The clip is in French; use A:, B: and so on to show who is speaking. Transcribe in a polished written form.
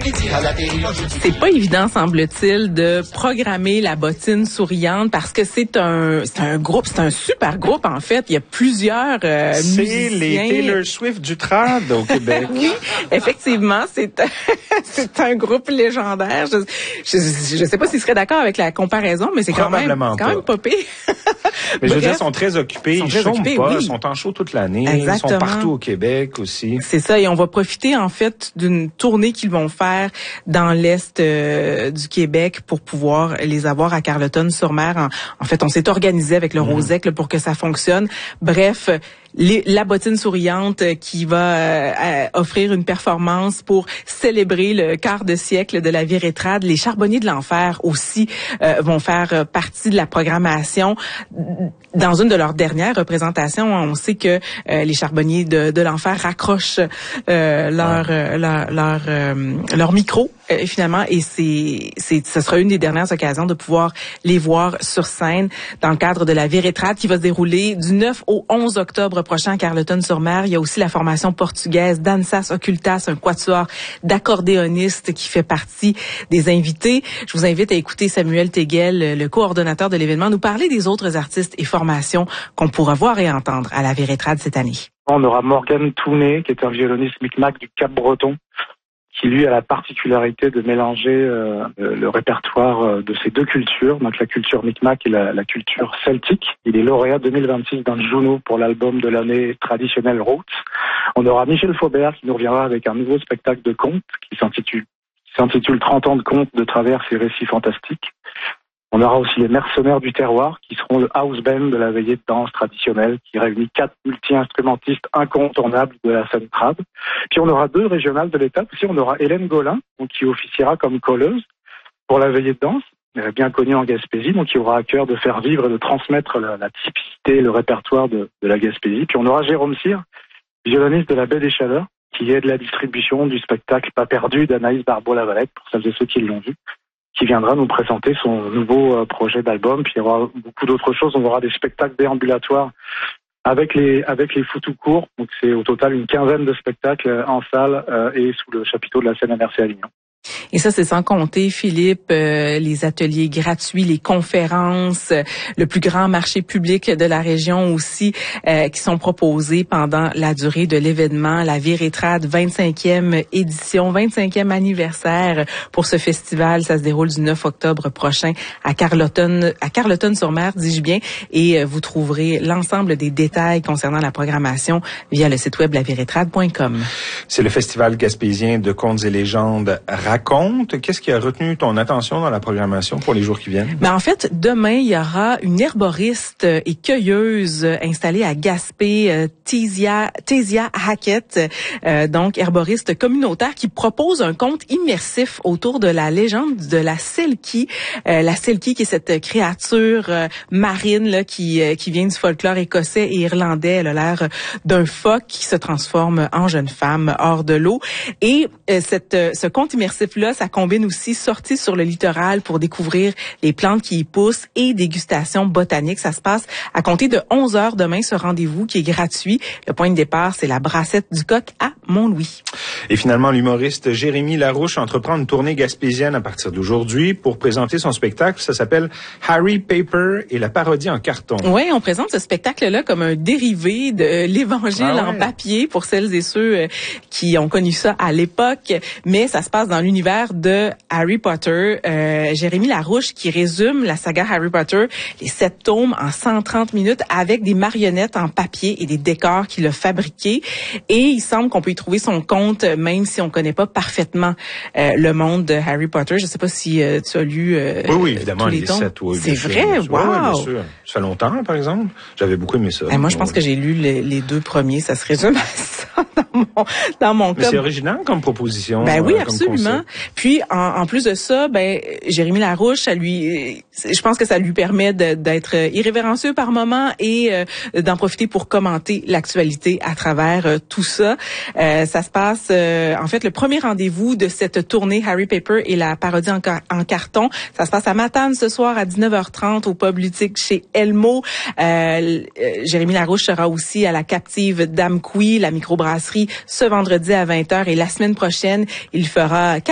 A: midi à la télé, le jeudi.
B: C'est pas évident, semble-t-il, de programmer la bottine souriante parce que c'est un groupe, c'est un super groupe en fait. Il y a plusieurs musiciens.
C: C'est les Taylor Swift du trad au Québec.
B: Oui, effectivement, c'est un groupe légendaire. Je sais pas s'il serait d'accord avec la comparaison, mais c'est quand même pas pire.
C: Mais je veux dire, ils sont très occupés, ils chôment pas,
B: oui.
C: Ils sont en show toute l'année,
B: Exactement.
C: Ils sont partout au Québec aussi.
B: C'est ça, et on va profiter en fait d'une tournée qu'ils vont faire dans l'est du Québec pour pouvoir les avoir à Carleton-sur-Mer. En fait, on s'est organisé avec le Rosec pour que ça fonctionne. Bref, la bottine souriante qui va offrir une performance pour célébrer le quart de siècle de la Virétrade. Les Charbonniers de l'Enfer aussi vont faire partie de la programmation. Dans une de leurs dernières représentations, on sait que les Charbonniers de l'Enfer raccrochent leur micro finalement, et ce sera une des dernières occasions de pouvoir les voir sur scène dans le cadre de la Virétrade qui va se dérouler du 9 au 11 octobre prochain à Carleton-sur-Mer. Il y a aussi la formation portugaise Danças Occultas, un quatuor d'accordéonistes qui fait partie des invités. Je vous invite à écouter Samuel Teguel, le coordonnateur de l'événement, nous parler des autres artistes et formations qu'on pourra voir et entendre à la Virétrade cette année.
D: On aura Morgan Touné, qui est un violoniste micmac du Cap-Breton, qui lui a la particularité de mélanger le répertoire de ces deux cultures, donc la culture micmac et la culture celtique. Il est lauréat 2026 d'un Juno pour l'album de l'année traditionnel Roots. On aura Michel Faubert qui nous reviendra avec un nouveau spectacle de contes qui s'intitule 30 ans de contes de travers ces récits fantastiques. On aura aussi les Mercenaires du Terroir, qui seront le house band de la veillée de danse traditionnelle, qui réunit 4 multi-instrumentistes incontournables de la scène trad. Puis on aura 2 régionales de l'État. Aussi, on aura Hélène Gaulin, donc, qui officiera comme colleuse pour la veillée de danse, bien connue en Gaspésie, donc qui aura à cœur de faire vivre et de transmettre la typicité, le répertoire de la Gaspésie. Puis on aura Jérôme Cyr, violoniste de la Baie des Chaleurs, qui est de la distribution du spectacle Pas perdu d'Anaïs Barbeau-Lavalette, pour celles et ceux qui l'ont vu, qui viendra nous présenter son nouveau projet d'album. Puis il y aura beaucoup d'autres choses. On aura des spectacles déambulatoires avec les Foutou-Cours. Donc c'est au total une quinzaine de spectacles en salle et sous le chapiteau de la CNMRC Avignon.
B: Et ça, c'est sans compter, Philippe, les ateliers gratuits, les conférences, le plus grand marché public de la région aussi, qui sont proposés pendant la durée de l'événement. La Virétrade, 25e édition, 25e anniversaire pour ce festival. Ça se déroule du 9 octobre prochain à Carleton-sur-Mer, dis-je bien. Et vous trouverez l'ensemble des détails concernant la programmation via le site web lavirétrade.com.
C: C'est le Festival gaspésien de contes et légendes Raconte. Qu'est-ce qui a retenu ton attention dans la programmation pour les jours qui viennent?
B: En fait, demain, il y aura une herboriste et cueilleuse installée à Gaspé, Tésia Hackett, donc herboriste communautaire qui propose un conte immersif autour de la légende de la Selkie. La Selkie qui est cette créature marine là, qui vient du folklore écossais et irlandais. Elle a l'air d'un phoque qui se transforme en jeune femme hors de l'eau. Et ce conte immersif-là, ça combine aussi sorties sur le littoral pour découvrir les plantes qui y poussent et dégustation botanique. Ça se passe à compter de 11h demain, ce rendez-vous qui est gratuit. Le point de départ, c'est la Brassette du Coq à Mont-Louis.
C: Et finalement, l'humoriste Jérémy Larouche entreprend une tournée gaspésienne à partir d'aujourd'hui pour présenter son spectacle. Ça s'appelle Harry Paper et la parodie en carton.
B: Oui, on présente ce spectacle-là comme un dérivé de l'Évangile en papier pour celles et ceux qui ont connu ça à l'époque. Mais ça se passe dans l'univers de Harry Potter. Jérémy Larouche qui résume la saga Harry Potter, les 7 tomes en 130 minutes avec des marionnettes en papier et des décors qu'il a fabriqués. Et il semble qu'on peut y trouver son compte même si on connaît pas parfaitement le monde de Harry Potter. Je sais pas si tu as lu
C: oui, évidemment,
B: tous les tomes.
C: C'est
B: vrai, wow!
C: Oui, bien sûr. Ça fait longtemps, par exemple. J'avais beaucoup aimé ça.
B: Moi, je pense que j'ai lu les 2 premiers. Ça se résume à ça dans mon cas.
C: Mais c'est original comme proposition.
B: Oui, absolument. Puis, en plus de ça, Jérémy Larouche, je pense que ça lui permet d'être irrévérencieux par moment et d'en profiter pour commenter l'actualité à travers tout ça. Ça se passe, en fait, le premier rendez-vous de cette tournée Harry Paper et la parodie en carton. Ça se passe à Matane ce soir à 19h30 au pub ludique chez Elmo. Jérémy Larouche sera aussi à la captive d'Amqui, la microbrasserie, ce vendredi à 20h et la semaine prochaine, il fera